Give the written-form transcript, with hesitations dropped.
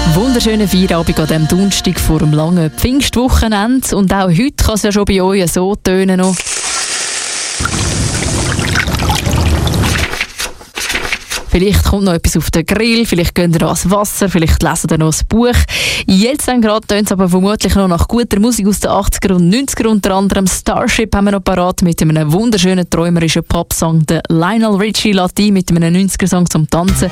Wunderschönen Feierabend an diesem Donnerstag vor dem langen Pfingstwochenende. Und auch heute kann es ja schon bei euch so tönen. Noch. Vielleicht kommt noch etwas auf den Grill, vielleicht geht ihr ans Wasser, vielleicht lesen ihr noch ein Buch. Jetzt gerade tönt es aber vermutlich noch nach guter Musik aus den 80er und 90er. Unter anderem Starship haben wir noch parat mit einem wunderschönen träumerischen Popsong. Der Lionel Richie lässt ein mit einem 90er-Song zum Tanzen.